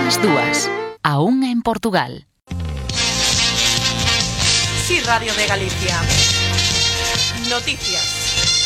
Ás dúas, a unha en Portugal. Sí, Radio de Galicia. Noticias.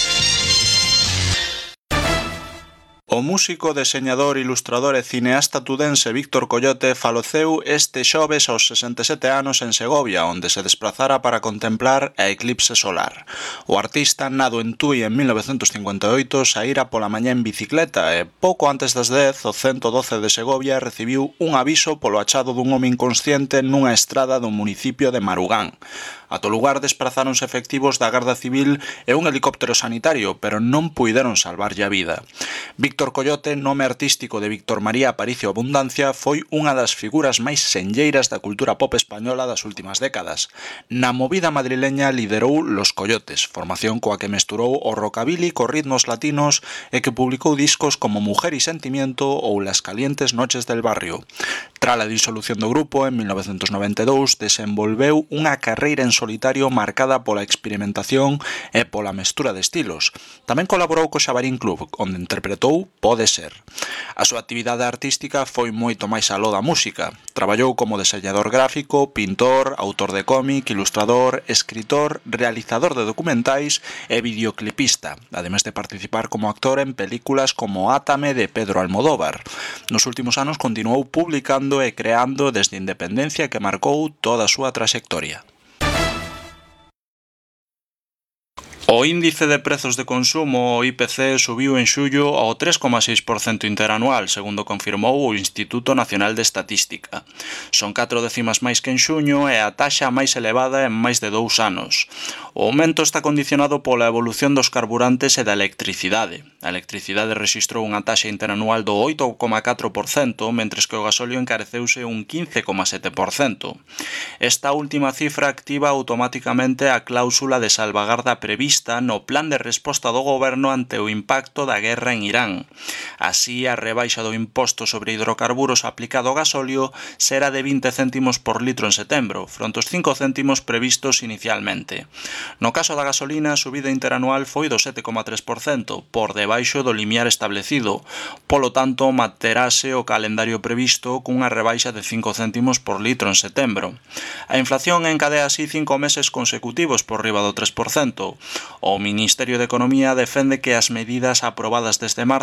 O músico, deseñador, ilustrador e cineasta tudense Víctor Coyote faleceu este xoves aos 67 anos en Segovia, onde se desprazara para contemplar a eclipse solar. O artista, nado en Tui en 1958, saíra pola mañá en bicicleta e, pouco antes das 10, o 112 de Segovia recibiu un aviso polo achado dun home inconsciente nunha estrada do municipio de Marugán. Ata o lugar desprazáronse efectivos da Garda Civil e un helicóptero sanitario, pero non puideron salvarlle a vida. Víctor Coyote, nome artístico de Víctor María Aparicio Abundancia, foi unha das figuras máis senlleiras da cultura pop española das últimas décadas. Na movida madrileña liderou Los Coyotes, formación coa que mesturou o rockabilly cos ritmos latinos e que publicou discos como Mujer y Sentimiento ou Las calientes noches del barrio. Tras a disolución do grupo, en 1992, desenvolveu unha carreira en solitario marcada pola experimentación e pola mestura de estilos. Tamén colaborou co Xabarín Club, onde interpretou Pode Ser. A súa actividade artística foi moito máis aló da música. Traballou como deseñador gráfico, pintor, autor de cómic, ilustrador, escritor, realizador de documentais e videoclipista, ademais de participar como actor en películas como Átame de Pedro Almodóvar. Nos últimos anos continuou publicando e creando desde a independencia que marcou toda a súa traxectoria. O índice de prezos de consumo, o IPC, subiu en xullo ao 3,6% interanual, segundo confirmou o Instituto Nacional de Estatística. Son 4 décimas máis que en xuño e a taxa máis elevada en máis de 2 anos. O aumento está condicionado pola evolución dos carburantes e da electricidade. A electricidade rexistrou unha taxa interanual do 8,4%, mentres que o gasóleo encareceuse un 15,7%. Esta última cifra activa automáticamente a cláusula de salvagarda prevista no plan de resposta do goberno ante o impacto da guerra en Irán. Así, a rebaixa do imposto sobre hidrocarburos aplicado ao gasóleo será de 20 céntimos por litro en setembro, fronte aos 5 céntimos previstos inicialmente. No caso da gasolina, a subida interanual foi do 7,3%, por debaixo do limiar establecido. Polo tanto, manterase o calendario previsto cunha rebaixa de 5 céntimos por litro en setembro. A inflación encadea así 5 meses consecutivos por riba do 3%. O Ministerio de Economía defende que as medidas aprobadas desde marzo